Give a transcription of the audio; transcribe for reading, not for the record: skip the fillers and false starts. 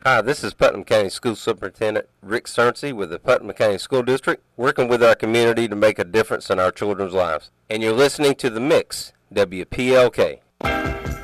Hi, this is Putnam County School Superintendent Rick Cernsey with the Putnam County School District, working with our community to make a difference in our children's lives. And you're listening to The Mix, WPLK.